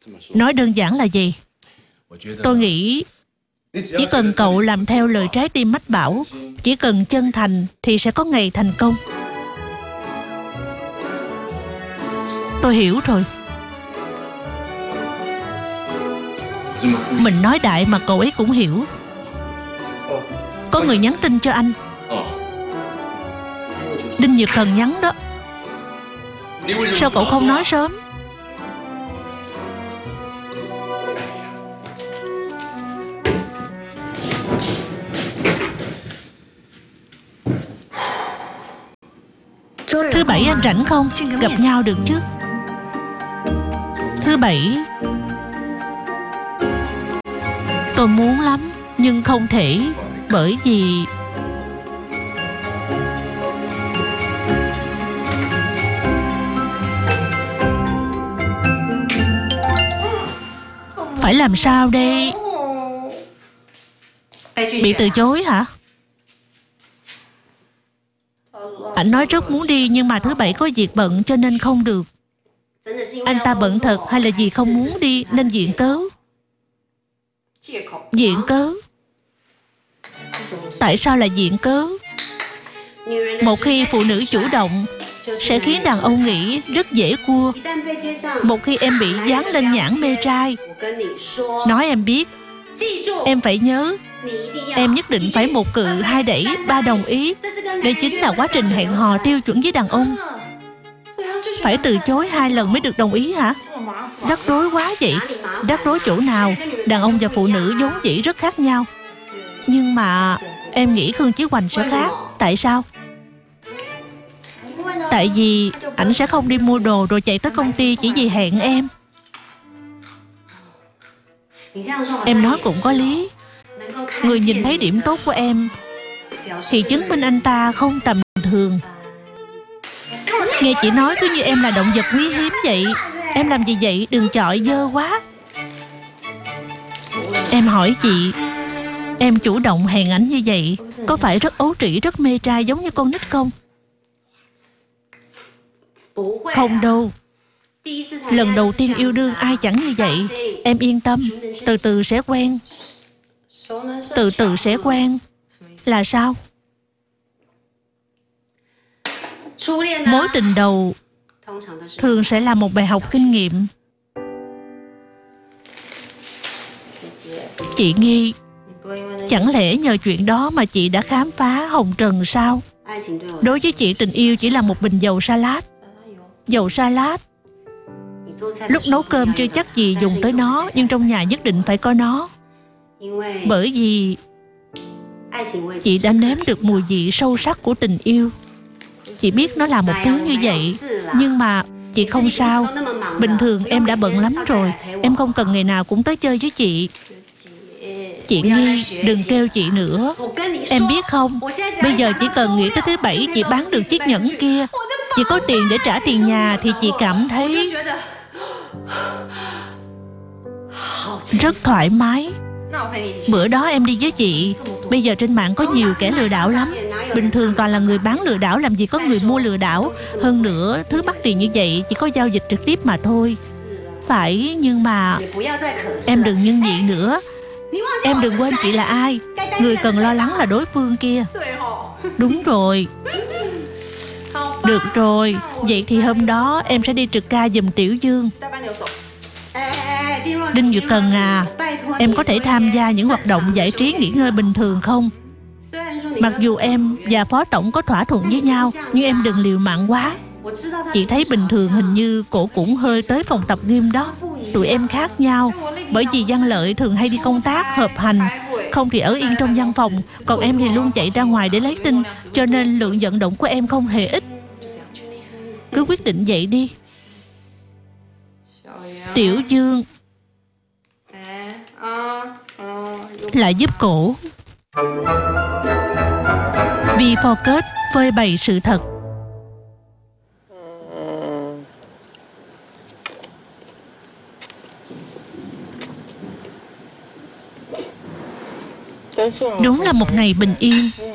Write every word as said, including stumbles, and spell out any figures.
Nói đơn giản là gì? Tôi nghĩ chỉ cần cậu làm theo lời trái tim mách bảo, chỉ cần chân thành thì sẽ có ngày thành công. Tôi hiểu rồi. Mình nói đại mà cậu ấy cũng hiểu. Có người nhắn tin cho anh. Đinh Nhược Thần nhắn đó. Sao cậu không nói sớm? Thứ bảy anh rảnh không? Gặp nhau được chứ? Thứ bảy tôi muốn lắm, nhưng không thể. Bởi vì phải làm sao đây? Bị từ chối hả? Anh nói rất muốn đi, nhưng mà thứ bảy có việc bận cho nên không được. Anh ta bận thật hay là vì không muốn đi nên viện cớ? Viện cớ? Tại sao là viện cớ? Một khi phụ nữ chủ động sẽ khiến đàn ông nghĩ rất dễ cua. Một khi em bị dán lên nhãn mê trai, nói em biết, em phải nhớ, em nhất định phải một cự hai đẩy ba đồng ý. Đây chính là quá trình hẹn hò tiêu chuẩn với đàn ông. Phải từ chối hai lần mới được đồng ý hả? Rắc rối quá vậy. Rắc rối chỗ nào? Đàn ông và phụ nữ vốn dĩ rất khác nhau. Nhưng mà em nghĩ Khương Chí Hoành sẽ khác. Tại sao? Tại vì ảnh sẽ không đi mua đồ rồi chạy tới công ty chỉ vì hẹn em. Em nói cũng có lý. Người nhìn thấy điểm tốt của em thì chứng minh anh ta không tầm thường. Nghe chị nói cứ như em là động vật quý hiếm vậy. Em làm gì vậy? Đừng chọi dơ quá. Em hỏi chị, em chủ động hẹn ảnh như vậy có phải rất ấu trĩ, rất mê trai giống như con nít không? Không đâu. Lần đầu tiên yêu đương ai chẳng như vậy. Em yên tâm, từ từ sẽ quen. Từ từ sẽ quen là sao? Mối tình đầu thường sẽ là một bài học kinh nghiệm. Chị Nghi, chẳng lẽ nhờ chuyện đó mà chị đã khám phá hồng trần sao? Đối với chị, tình yêu chỉ là một bình dầu salad. Dầu salad. Lúc nấu cơm chưa chắc gì dùng tới nó, nhưng trong nhà nhất định phải có nó. Bởi vì chị đã nếm được mùi vị sâu sắc của tình yêu. Chị biết nó là một thứ như vậy. Nhưng mà chị không sao. Bình thường em đã bận lắm rồi. Em không cần ngày nào cũng tới chơi với chị. Chị Nghi, đừng kêu chị nữa. Em biết không, bây giờ chỉ cần nghĩ tới thứ bảy chị bán được chiếc nhẫn kia, chị có tiền để trả tiền nhà, thì chị cảm thấy rất thoải mái. Bữa đó em đi với chị. Bây giờ trên mạng có nhiều kẻ lừa đảo lắm. Bình thường toàn là người bán lừa đảo, làm gì có người mua lừa đảo. Hơn nữa, thứ mắc tiền như vậy chỉ có giao dịch trực tiếp mà thôi. Phải, nhưng mà em đừng nhân nhị nữa. Em đừng quên chị là ai. Người cần lo lắng là đối phương kia. Đúng rồi. Được rồi, vậy thì hôm đó em sẽ đi trực ca giùm Tiểu Dương. Đinh Nhược Cần à, em có thể tham gia những hoạt động giải trí nghỉ ngơi bình thường không? Mặc dù em và Phó Tổng có thỏa thuận với nhau, nhưng em đừng liều mạng quá. Chị thấy bình thường hình như cổ cũng hơi tới phòng tập gym đó. Tụi em khác nhau. Bởi vì Văn Lợi thường hay đi công tác, họp hành, không thì ở yên trong văn phòng. Còn em thì luôn chạy ra ngoài để lấy tin, cho nên lượng vận động của em không hề ít. Cứ quyết định vậy đi. Tiểu Dương lại giúp cổ. V-Focus phơi bày sự thật. Đúng là một ngày bình yên.